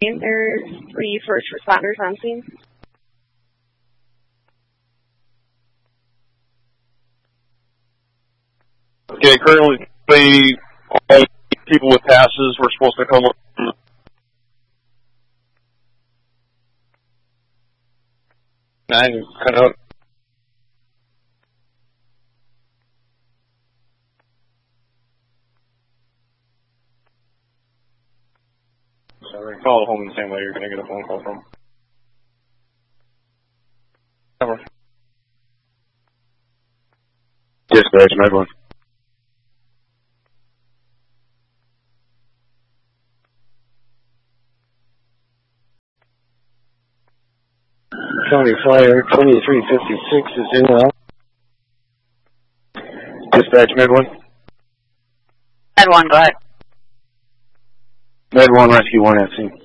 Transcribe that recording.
scene. There's 3 first responders on scene. Okay, currently all people with passes were supposed to come up. Nine, cut out. Sorry, call home in the same way you're going to get a phone call from. Over. Dispatch, Med 1. County Fire 2356 is in now. Dispatch, Med 1. Med 1, go ahead. Med 1, Rescue 1 at scene.